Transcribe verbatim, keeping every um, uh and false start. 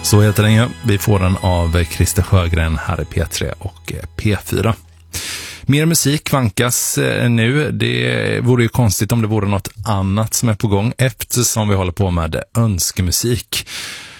Så heter den ju. Vi får den av Christer Sjögren här i P tre och P fyra. Mer musik vankas nu. Det vore ju konstigt om det vore något annat som är på gång eftersom vi håller på med önskemusik.